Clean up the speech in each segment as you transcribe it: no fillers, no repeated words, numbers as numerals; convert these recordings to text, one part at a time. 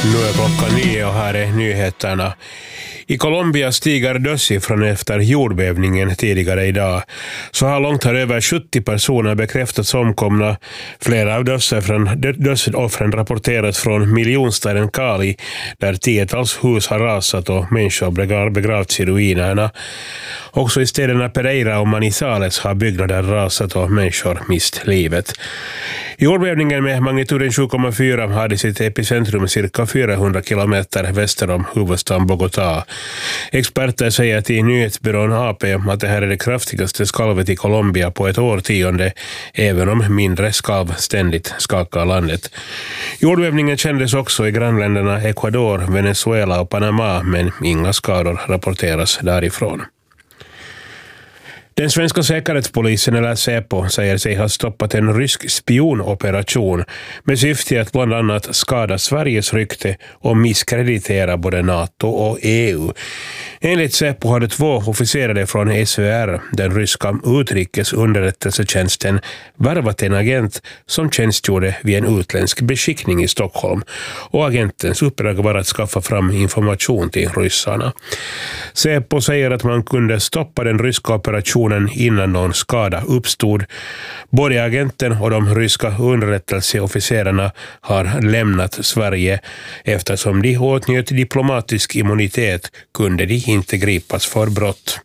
Nu är klockan 9 och här är nyheterna. I Colombia stiger dödssiffran efter jordbävningen tidigare idag. Så här långt har över 70 personer bekräftats omkomna. Flera av dödsoffren rapporteras från miljonstaden Cali, där tiotals hus har rasat och människor begravts i ruinerna. Också i städerna Pereira och Manizales har byggnader rasat och människor mist livet. Jordbävningen med magnituden 7,4 hade sitt epicentrum cirka 400 kilometer väster om huvudstaden Bogotá. Experter säger till nyhetsbyrån AP att det här är det kraftigaste skalvet i Colombia på ett årtionde, även om mindre skalv ständigt skakar landet. Jordbävningen kändes också i grannländerna Ecuador, Venezuela och Panama, men inga skador rapporteras därifrån. Den svenska säkerhetspolisen, eller Säpo, säger sig ha stoppat en rysk spionoperation med syfte att bland annat skada Sveriges rykte och misskreditera både NATO och EU. Enligt Säpo hade 2 officerare från SVR, den ryska utrikesunderrättelsetjänsten, värvat en agent som tjänstgjorde vid en utländsk beskickning i Stockholm, och agentens uppdrag var att skaffa fram information till ryssarna. Säpo säger att man kunde stoppa den ryska operationen innan någon skada uppstod. Både agenten och de ryska underrättelseofficerarna har lämnat Sverige. Eftersom de åtnjöt diplomatisk immunitet kunde de inte gripas för brott.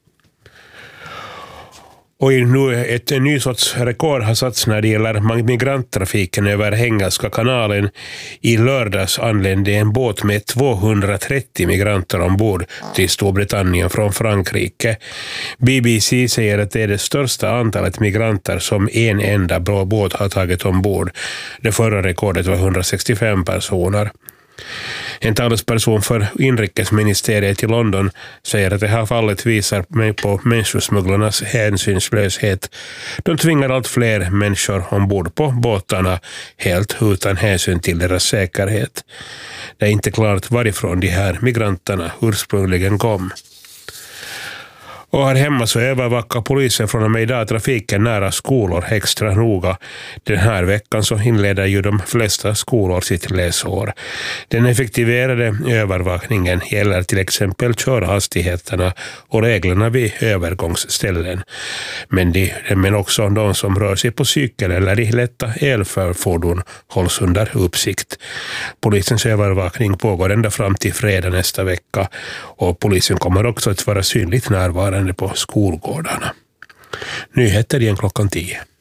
Och nu ett ny sorts rekord har satts när det gäller migranttrafiken över Engelska kanalen. I lördags anlände en båt med 230 migranter ombord till Storbritannien från Frankrike. BBC säger att det är det största antalet migranter som en enda båt har tagit ombord. Det förra rekordet var 165 personer. En talesperson för inrikesministeriet i London säger att det här fallet visar på människosmugglarnas hänsynslöshet. De tvingar allt fler människor ombord på båtarna helt utan hänsyn till deras säkerhet. Det är inte klart varifrån de här migranterna ursprungligen kom. Och här hemma så övervakar polisen från och med idag trafiken nära skolor extra noga. Den här veckan så inleder ju de flesta skolor sitt läsår. Den effektiverade övervakningen gäller till exempel körhastigheterna och reglerna vid övergångsställen. Men också de som rör sig på cykel eller i lätta elfordon hålls under uppsikt. Polisens övervakning pågår ända fram till fredag nästa vecka, och polisen kommer också att vara synligt närvarande på skolgårdarna. Nyheter igen klockan 10.